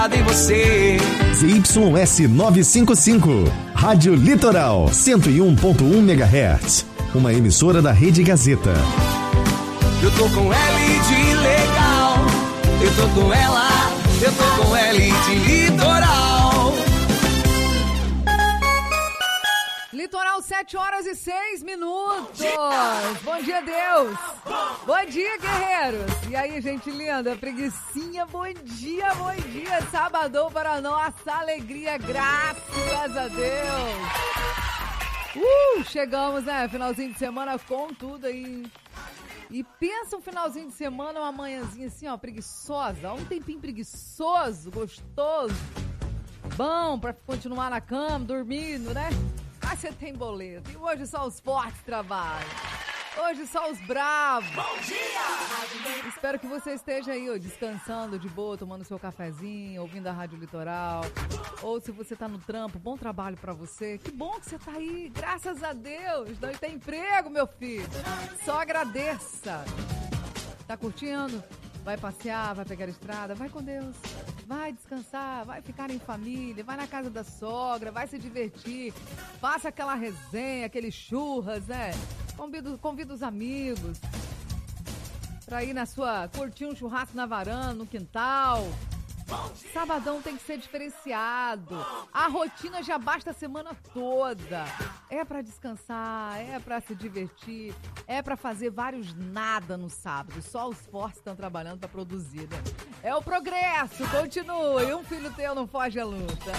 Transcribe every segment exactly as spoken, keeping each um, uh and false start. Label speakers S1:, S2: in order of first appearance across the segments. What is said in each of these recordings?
S1: em você.
S2: Z Y S novecentos e cinquenta e cinco, Rádio Litoral, cento e um ponto um megahertz. Uma emissora da Rede Gazeta.
S1: Eu tô com L de legal, eu tô com ela, eu tô com L de litoral.
S3: Litoral, sete horas e seis minutos. Bom dia, Deus. Bom dia, guerreiros. E aí, gente linda, preguicinha, bom dia, bom dia. Sabadão para nossa alegria, graças a Deus. Uh, chegamos, né? Finalzinho de semana com tudo aí. E pensa um finalzinho de semana, uma manhãzinha assim, ó, preguiçosa. Um tempinho preguiçoso, gostoso. Bom pra continuar na cama, dormindo, né? Ah, você tem boleto. E hoje só os fortes trabalham. Hoje só os bravos. Bom dia! Espero que você esteja aí, ó, descansando de boa, tomando seu cafezinho, ouvindo a Rádio Litoral. Ou se você tá no trampo, bom trabalho pra você. Que bom que você tá aí, graças a Deus. Nós tem emprego, meu filho. Só agradeça. Tá curtindo? Vai passear, vai pegar a estrada, vai com Deus. Vai descansar, vai ficar em família, vai na casa da sogra, vai se divertir. Faça aquela resenha, aquele churras, né? Convido, convido os amigos pra ir na sua, curtir um churrasco na varanda, no quintal. Sabadão tem que ser diferenciado. A rotina já basta a semana toda. É pra descansar, é pra se divertir, é pra fazer vários nada no sábado. Só os fortes estão trabalhando pra produzir, né? É o progresso, continue. Um filho teu não foge à luta.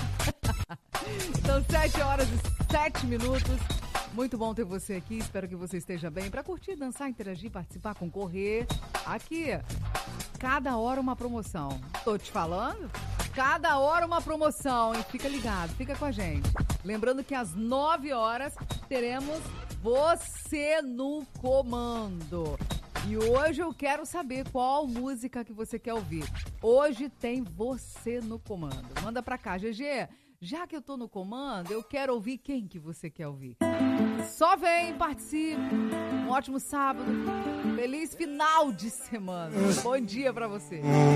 S3: São sete horas e sete minutos. Muito bom ter você aqui, espero que você esteja bem. Pra curtir, dançar, interagir, participar, concorrer. Aqui, cada hora uma promoção. Tô te falando? Cada hora uma promoção, hein? Fica ligado, fica com a gente. Lembrando que às nove horas teremos Você no Comando. E hoje eu quero saber qual música que você quer ouvir. Hoje tem Você no Comando. Manda pra cá, G G. Já que eu tô no comando, eu quero ouvir quem que você quer ouvir. Só vem, participe. Um ótimo sábado. Feliz final de semana. Bom dia pra você.